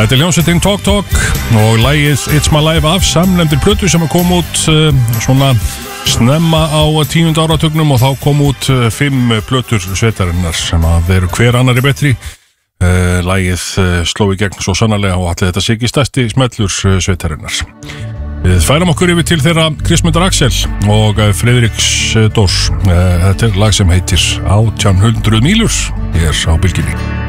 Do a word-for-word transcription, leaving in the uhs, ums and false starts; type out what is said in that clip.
Þetta er hljómsveitin Talk Talk og lagið It's My Life af samnefndir plötu sem kom út uh, svona snemma á tíunda áratugnum og þá kom út uh, fimm plötur sveitarinnar sem að eru hver annari betri. Uh, lagið uh, sló í gegn svo sannarlega og allir þetta sé ekki stærsti smellur uh, sveitarinnar. Við færum okkur yfir til þeirra Kristmundar Axel og uh, Friðriks uh, Dórs. Uh, þetta er lag sem heitir átján hundruð mílur hér á Bylgjunni.